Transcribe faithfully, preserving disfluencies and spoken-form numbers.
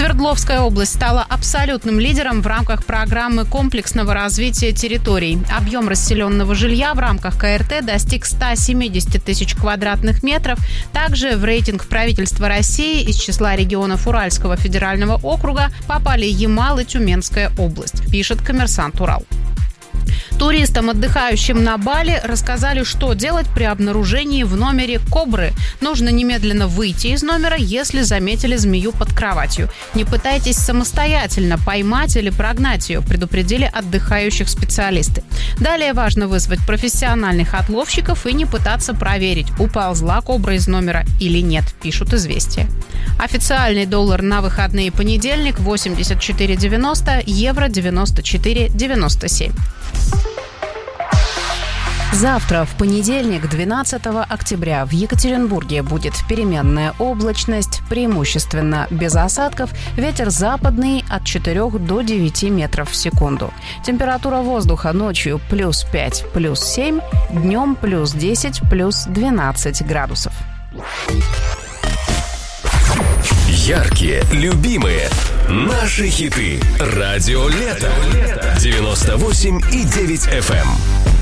Свердловская область стала абсолютным лидером в рамках программы комплексного развития территорий. Объем расселенного жилья в рамках ка эр тэ достиг ста семидесяти тысяч квадратных метров. Также в рейтинг правительства России из числа регионов Уральского федерального округа попали Ямал и Тюменская область, пишет «Коммерсант Урал». Туристам, отдыхающим на Бали, рассказали, что делать при обнаружении в номере кобры. Нужно немедленно выйти из номера, если заметили змею под кроватью. Не пытайтесь самостоятельно поймать или прогнать ее, предупредили отдыхающих специалисты. Далее важно вызвать профессиональных отловщиков и не пытаться проверить, уползла кобра из номера или нет, пишут «Известия». Официальный доллар на выходные понедельник восемьдесят четыре девяносто, евро девяносто четыре девяносто семь. Завтра, в понедельник, двенадцатого октября, в Екатеринбурге будет переменная облачность, преимущественно без осадков, ветер западный от четырёх до девяти метров в секунду. Температура воздуха ночью плюс пять, плюс семь, днем плюс десять, плюс двенадцать градусов. Яркие, любимые, наши хиты. Радио Лето. девяносто восемь и девять эф эм.